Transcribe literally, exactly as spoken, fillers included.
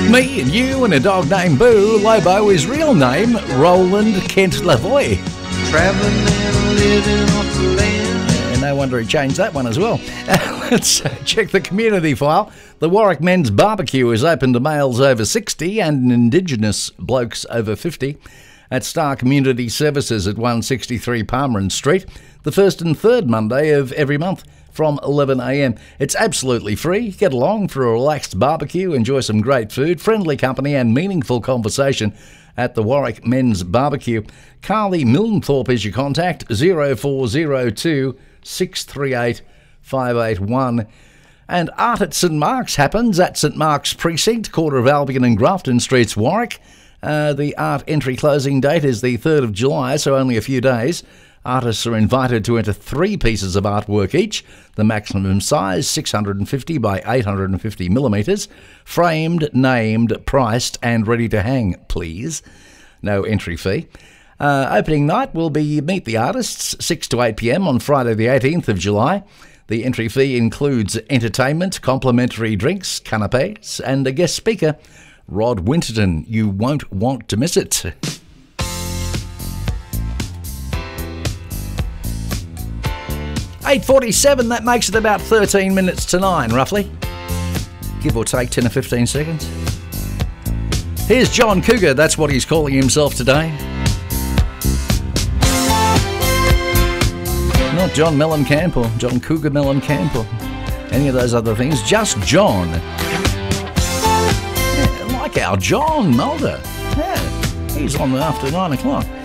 Me and you and a dog named Boo. Lobo, his real name, Roland Kent Lavoie. Traveling and living off the land. And no wonder he changed that one as well. Let's check the community file. The Warwick Men's Barbecue is open to males over sixty and Indigenous blokes over fifty at Star Community Services at one sixty-three Palmerin Street, the first and third Monday of every month from eleven a m. It's absolutely free. Get along for a relaxed barbecue, enjoy some great food, friendly company and meaningful conversation at the Warwick Men's Barbecue. Carly Milnthorpe is your contact, zero four zero two, six three eight, five eight one. And Art at St Mark's happens at St Mark's Precinct, corner of Albion and Grafton Streets, Warwick. Uh, the art entry closing date is the third of July, so only a few days. Artists are invited to enter three pieces of artwork each. The maximum size, six hundred fifty by eight hundred fifty millimetres. Framed, named, priced and ready to hang, please. No entry fee. Uh, opening night will be Meet the Artists, six to eight p m on Friday the eighteenth of July. The entry fee includes entertainment, complimentary drinks, canapés and a guest speaker, Rod Winterton. You won't want to miss it. eight forty-seven, that makes it about thirteen minutes to nine, roughly. Give or take ten or fifteen seconds. Here's John Cougar, that's what he's calling himself today. Not John Mellencamp or John Cougar Mellencamp or any of those other things, just John. Yeah, like our John Mulder. Yeah, he's on after nine o'clock.